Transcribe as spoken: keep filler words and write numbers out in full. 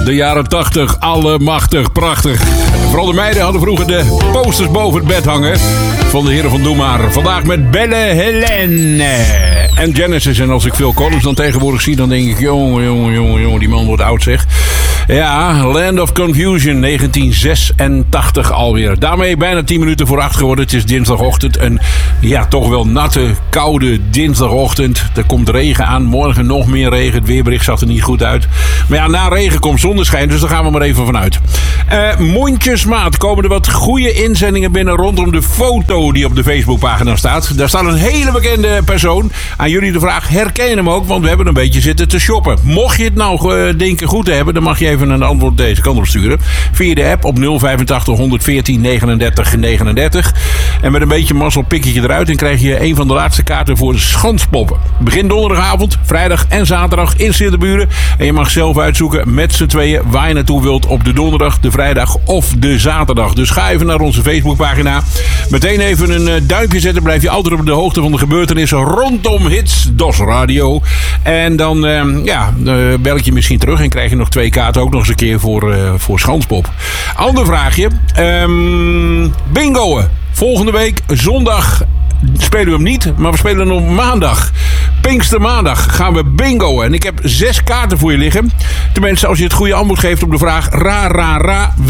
de jaren tachtig, allemachtig, prachtig. Vooral de meiden hadden vroeger de posters boven het bed hangen van de heren van Doe Maar. Vandaag met Belle Helene en Genesis. En als ik Phil Collins dan tegenwoordig zie, dan denk ik, jongen, jongen, jongen, jongen, die man wordt oud zeg. Ja, Land of Confusion, negentien zesentachtig alweer. Daarmee bijna tien minuten voor acht geworden. Het is dinsdagochtend. Een ja, toch wel natte, koude dinsdagochtend. Er komt regen aan. Morgen nog meer regen. Het weerbericht zag er niet goed uit. Maar ja, na regen komt zonneschijn. Dus daar gaan we maar even vanuit. Uh, mondjesmaat. Komen er wat goede inzendingen binnen rondom de foto die op de Facebookpagina staat. Daar staat een hele bekende persoon. Aan jullie de vraag, herken je hem ook? Want we hebben een beetje zitten te shoppen. Mocht je het nou uh, denken goed te hebben, dan mag je even een antwoord deze kant op sturen. Via de app op nul vijfentachtig honderdveertien negenendertig negenendertig. En met een beetje mazzel pik je eruit en krijg je een van de laatste kaarten voor de Schanspoppen. Begin donderdagavond, vrijdag en zaterdag in Siddeburen. En je mag zelf uitzoeken met z'n tweeën waar je naartoe wilt op de donderdag, de vrijdag of de zaterdag. Dus ga even naar onze Facebookpagina. Meteen even een duimpje zetten. Blijf je altijd op de hoogte van de gebeurtenissen rondom Hits D O S Radio. En dan uh, ja, uh, bel ik je misschien terug en krijg je nog twee kaarten ook nog eens een keer voor, uh, voor Schanspop. Ander vraagje. Um, bingoen. Volgende week zondag spelen we hem niet, maar we spelen hem op maandag. Pinkstermaandag gaan we bingoen. En ik heb zes kaarten voor je liggen. Tenminste, als je het goede antwoord geeft op de vraag ra, ra, ra...